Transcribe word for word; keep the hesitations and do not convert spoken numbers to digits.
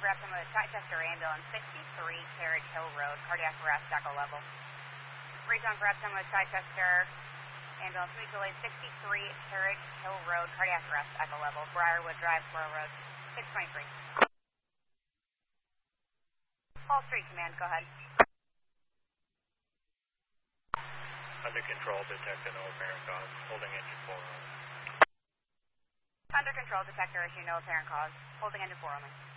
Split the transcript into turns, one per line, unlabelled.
Brepton with Chichester ambulance, sixty-three Carriage Hill Road, cardiac arrest, echo level. Region Brepton with Chichester ambulance, mutual aid, sixty-three Carriage Hill Road, cardiac arrest, echo level. Briarwood Drive, Squirrel Road, six twenty-three. Fall Street Command, go ahead.
Under control, detected no apparent cause, holding engine four only.
Under control, detector issue, no apparent cause, holding engine four only.